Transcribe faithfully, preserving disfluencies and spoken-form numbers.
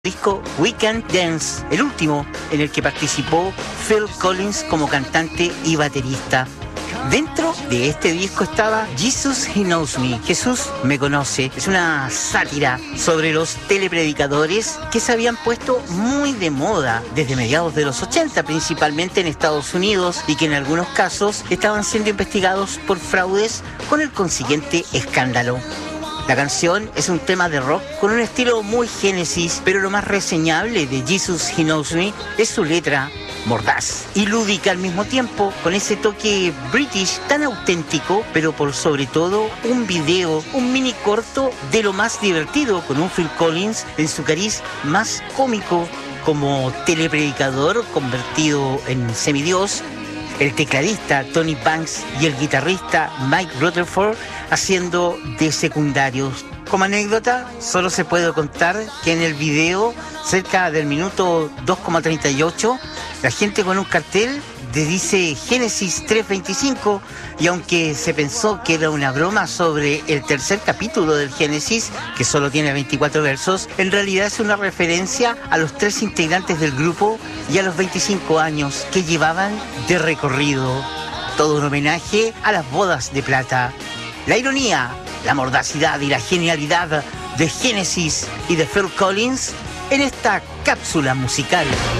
disco We Can Dance, el último en el que participó Phil Collins como cantante y baterista. Dentro de este disco estaba Jesus He Knows Me, Jesús me conoce. Es una sátira sobre los telepredicadores que se habían puesto muy de moda desde mediados de los ochenta, principalmente en Estados Unidos, y que en algunos casos estaban siendo investigados por fraudes con el consiguiente escándalo. La canción es un tema de rock con un estilo muy Genesis, pero lo más reseñable de Jesus He Knows Me es su letra mordaz y lúdica al mismo tiempo, con ese toque british tan auténtico, pero por sobre todo un video, un mini corto de lo más divertido, con un Phil Collins en su cariz más cómico como telepredicador convertido en semidios, el tecladista Tony Banks y el guitarrista Mike Rutherford haciendo de secundarios. Como anécdota, solo se puede contar que en el video, cerca del minuto dos coma treinta y ocho, la gente con un cartel de dice Génesis tres veinticinco, y aunque se pensó que era una broma sobre el tercer capítulo del Génesis, que solo tiene veinticuatro versos, en realidad es una referencia a los tres integrantes del grupo y a los veinticinco años que llevaban de recorrido. Todo un homenaje a las bodas de plata. La ironía, la mordacidad y la genialidad de Génesis y de Phil Collins en esta cápsula musical.